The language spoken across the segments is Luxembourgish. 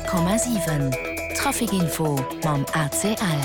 100,7 Trafikinfo mam ACL.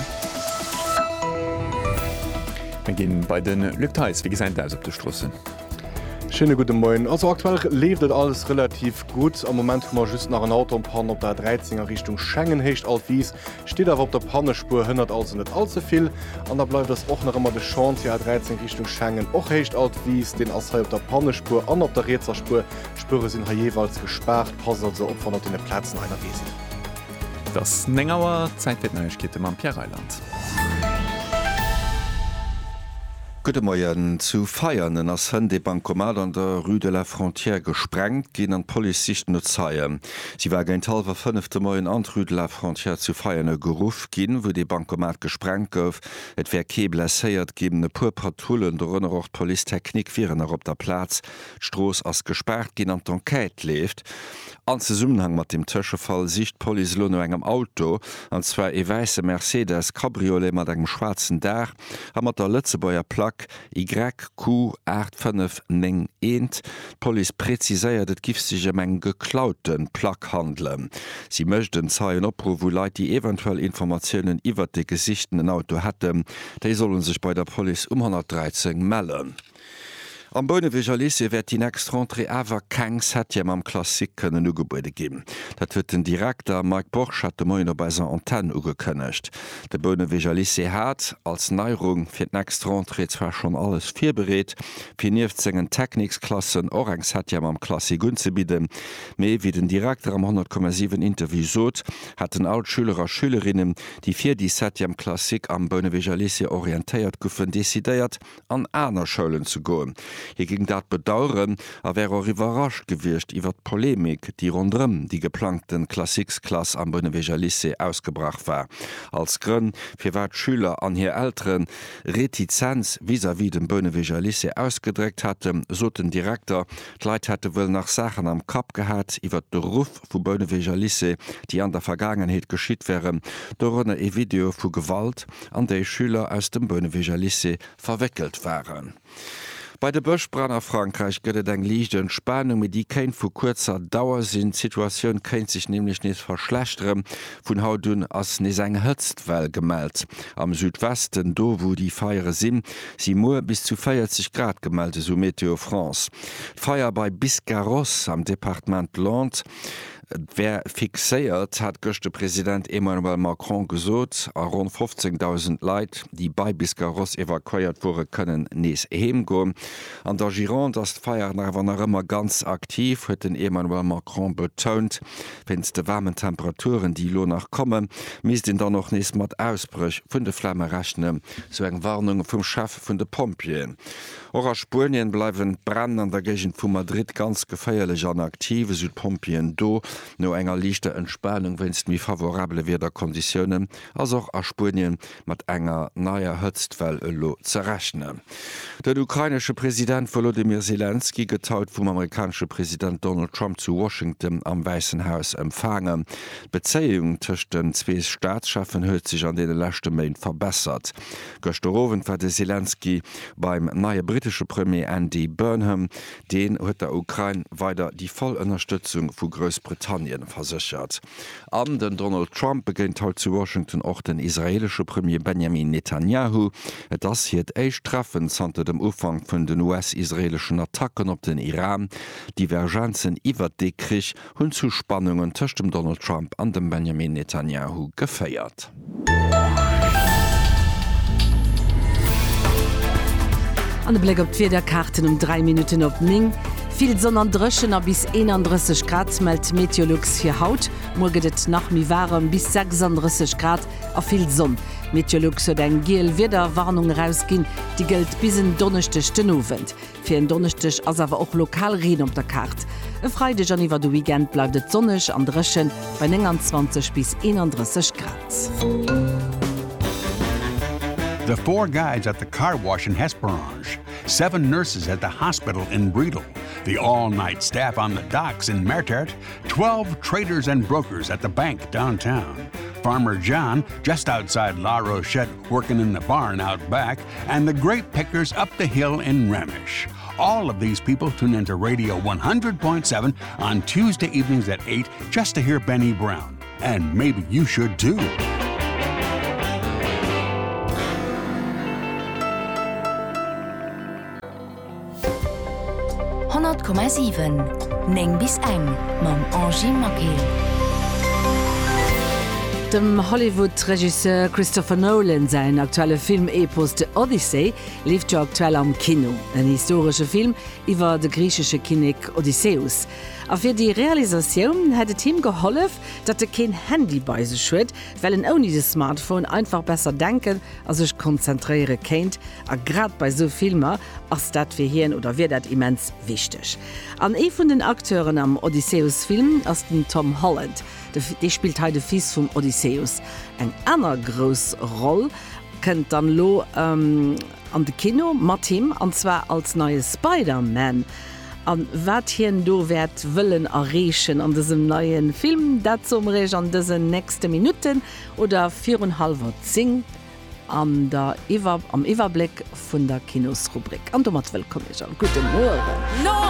Wir gehen bei den Lübtheis, wie gesagt, auf der Straße. Schöne guten Morgen. Also aktuell lebt das alles relativ gut. Am Moment haben wir just nach einem Autobahn auf der 13er Richtung Schengen hecht Altwies. Steht aber auf der Pannenspur, hindert also nicht allzu viel. Und da bleibt das auch noch immer die Chance, ja 13 Richtung Schengen auch hecht Altwies, den als auf der Pannenspur und auf der Rätselspur Spuren sind hier jeweils gesperrt. Passen also auf von den Plätzen einer Wiese. Das Nengauer Zeit wird Neuigkeiten am Pierreiland. Gute Morgen. Zu feiern ass hën de Bankomat an der Rue de la Frontière gesprengt, ginn an Polizisten no Zeien. Sie war gen talwer 5. Moien an Rue de la Frontière zu feierne Geruf ginn, wo de Bankomat gesprengt gouf, et wär ke blesséiert gebene puer Patrouillen der ënner och Poliztechnik viren op der Platz, Stroos ass gesperrt ginn an d'Enquête left. An ze Summenhang mat dem Tëschefall sicht Poli no engem Auto, anzwer e weise Mercedes Cabriolet mat engem schwarzen Dach, ha mat der Lëtzebauier Plaque YQ8591. Poli preziséiert, et gif sich eng geklauten Plaque handle. Sie mëchten Zeien opruf, wo Leiit die eventuell Informationoen iwwer de Gesichten en Auto hätten, déi sollen sich bei der Poli 113 mellen. Am Bonnevejalisse wird die nächste Rentrée awer keng Septiem am Klassik können Ugebäude geben. Dat wird den Direktor Mike Borsch hat de Moiner bei seiner Antenne ugekönnecht. Der Bonnevejalisse hat als Neuerung für die nächste Rentrée zwar schon alles vorbereitet, für 19 Techniksklassen auch eng Septiem am Klassik unzubieten. Mehr wie den Direktor am 100,7 Interview sagt, hatten all Schüler und Schülerinnen, die für die Septiem Klassik am Bonnevejalisse orientiert goffen dezidiert, an einer Schulen zu gehen. Hier ging dat bedauern, a wäre auch überrascht gewircht iwwer Polemik, die rundrem die geplanten Klassiksklasse am Bonnevejalisse ausgebracht war. Als Grund fir wat Schüler an hier Eltern Retizenz vis-à-vis dem Bonnevejalisse ausgedreckt hatte, so den Direktor, Leiit hätte wohl nach Sachen am Kap gehabt, iwwer der Ruf vu Bonnevejalisse, die an der Vergangenheit geschiet wären, dorunner e Video vu Gewalt, an der Schüler aus dem Bonnevejalisse verwickelt waren. Bei der Böschbranner Frankreich gëtt eng lichte Entspannung, mit die kein vu kurzer Dauer sinn. Situation kennt sich nämlich nicht verschlechtere. Vun hautun ass ne eng Hëtztwell gemeldt. Am Südwesten, do wo die Feiere sinn, si nur bis zu 40 Grad gemeldete, so Meteo France. Feier bei Biscarrosse am Departement Land. Wer fixéiert hat gëchte Präsident Emmanuel Macron gesot, a rund 15.000 Leiit, die bei Biscarrosse evakuiert wurde, können nees heem go. An der Gironde as Feier war noch immer ganz aktiv, huet den Emmanuel Macron betont, wenns de warmen Temperaturen, die lo nach kommen, mis den dann noch nees mat Ausbrüch vun de Flamme rechnen, so eng Warnung vum Chef vun de Pompien. Ora Spurien bleiwen brennen an der Gegend vu Madrid ganz geféierlich an aktive Südpompien do, no enger lichte Entspannung wennst mi favorable Wetterkonditionen, as auch a Spurien mat enger naier Hëtztwell lo zerrechnen. Der ukrainische Präsident Volodymyr Zelensky getaut vom amerikanische Präsident Donald Trump zu Washington am Weißen Haus empfangen. Beziehung zwischen den zwei Staatschefen hat sich an den letzten Monaten verbessert. Gestern war der Zelensky beim neuen britischen Premier Andy Burnham, den hat der Ukraine weiter die Vollunterstützung von Großbritannien versichert. An den Donald Trump beginnt heute zu Washington auch den israelischen Premier Benjamin Netanyahu. Das hier echt treffen seit dem Anfang von den US-israelischen Attacken auf den Iran. Divergenzen iwwer de Krieg und Zuspannungen zwischen dem Donald Trump und dem Benjamin Netanyahu gefeiert. An den Blick op der Karten um 3 Minuten op Ning. Viel Sonne drschen bis 31 Grad meldt Meteorlux für Haut. Morgenet nach mi warm bis 36 Grad a viel Sonne. Meteorlux hat eng geel Wetterwarnung rausgin, die gilt bis in Donnerstag den Abend. Für en Donnerstag as aber auch lokal Regen auf der Karte. Freitag an iwwer du Weekend bleibt es sonnig an drschen bei 29 bis 31 Grad. The 4 guides at the car wash in Hesperange, 7 nurses at the hospital in Bredel, the all-night staff on the docks in Mertert, 12 traders and brokers at the bank downtown, Farmer John just outside La Rochette working in the barn out back, and the grape pickers up the hill in Remish. All of these people tune into Radio 100.7 on Tuesday evenings at 8 just to hear Benny Brown. and maybe you should too. Neng bis eng mam Angie Mackey. Dem Hollywood-Regisseur Christopher Nolan sein aktuelle Film-Epos The Odyssey lief ja aktuell am Kino. Ein historischer Film über den griechischen König Odysseus. Aber für die Realisation hat das Team geholfen, dass er kein Handy bei sich hat, weil er ohne das Smartphone einfach besser denken und sich konzentrieren kann. Und gerade bei so Filmen ist das für ihn oder wird das immens wichtig. An einem von den Akteuren am Odysseus-Film ist Tom Holland. Der spielt heute Fies vom Odysseus. Eine andere große Rolle kennt dann lo an de Kino mit ihm, und zwar als neue Spider-Man. An wat hien do werd willen errechen an diesem neuen Film, dat zum Reg an diesen nächsten Minuten oder 4:30 am Überblick von der Kinosrubrik. Und du willkommen. Guten Morgen. No!